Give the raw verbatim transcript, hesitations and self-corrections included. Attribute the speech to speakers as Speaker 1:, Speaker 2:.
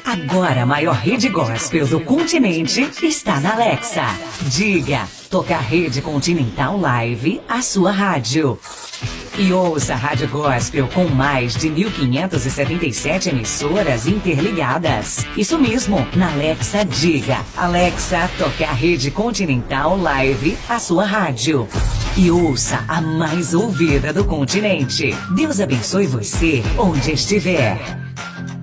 Speaker 1: Agora a maior rede gospel do continente está na Alexa. Diga, toca a Rede Continental Live, a sua rádio. E ouça a Rádio Gospel com mais de mil quinhentas e setenta e sete emissoras interligadas. Isso mesmo, na Alexa diga. Alexa, toque a Rede Continental Live, a sua rádio. E ouça a mais ouvida do continente. Deus abençoe você onde estiver.